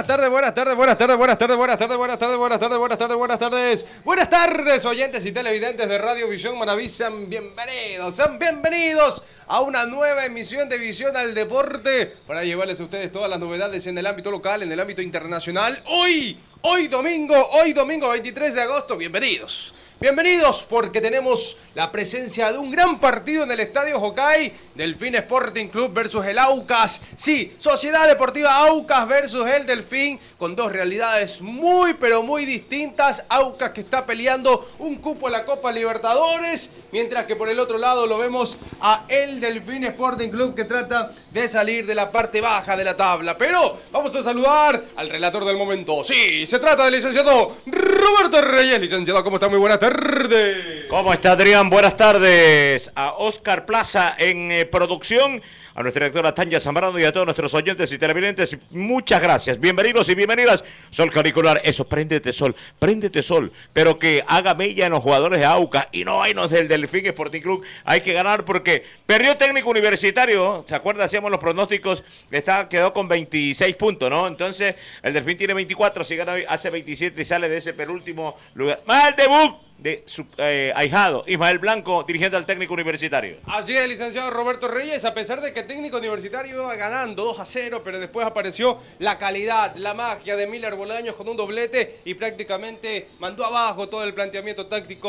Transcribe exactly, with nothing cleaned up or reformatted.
tardes, buenas tardes, buenas tardes, buenas tardes, buenas tardes, buenas tardes, buenas tardes, buenas tardes, buenas tardes. Buenas tardes, oyentes y televidentes de Radio Visión Manaví, sean bienvenidos, sean bienvenidos a una nueva emisión de Visión al Deporte para llevarles a ustedes todas las novedades en el ámbito local, en el ámbito internacional. Hoy, hoy domingo, hoy domingo veintitrés de agosto, bienvenidos. Bienvenidos porque tenemos la presencia de un gran partido en el Estadio Jocay, Delfín Sporting Club versus el Aucas. Sí, Sociedad Deportiva Aucas versus el Delfín, con dos realidades muy pero muy distintas. Aucas que está peleando un cupo en la Copa Libertadores, mientras que por el otro lado lo vemos a el Delfín Sporting Club que trata de salir de la parte baja de la tabla. Pero vamos a saludar al relator del momento. Sí, se trata del licenciado Roberto Reyes. Licenciado, ¿cómo está? Muy buenas tardes. ¿Cómo está, Adrián? Buenas tardes. A Oscar Plaza en eh, producción, a nuestra directora Tania Zambrano y a todos nuestros oyentes y televidentes, muchas gracias. Bienvenidos y bienvenidas. Sol Caricular, eso, préndete sol, préndete sol, pero que haga mella en los jugadores de AUCA y no hay los del Delfín Sporting Club. Hay que ganar porque perdió técnico universitario, ¿se acuerda? Hacíamos los pronósticos, está, quedó con veintiséis puntos, ¿no? Entonces, el Delfín tiene veinticuatro, si gana hace veintisiete y sale de ese penúltimo lugar. ¡Mal debut! De su eh, ahijado, Ismael Blanco, dirigiendo al técnico universitario. Así es, licenciado Roberto Reyes, a pesar de que el técnico universitario iba ganando dos a cero, pero después apareció la calidad, la magia de Miller Bolaños con un doblete y prácticamente mandó abajo todo el planteamiento táctico